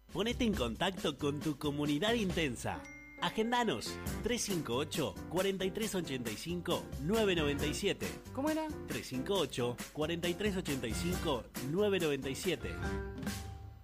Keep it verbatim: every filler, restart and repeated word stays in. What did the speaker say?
Ponete en contacto con tu comunidad intensa. Agendanos tres cinco ocho, cuatro tres ocho cinco, nueve nueve siete. ¿Cómo era? tres cinco ocho, cuatro tres ocho cinco, nueve nueve siete.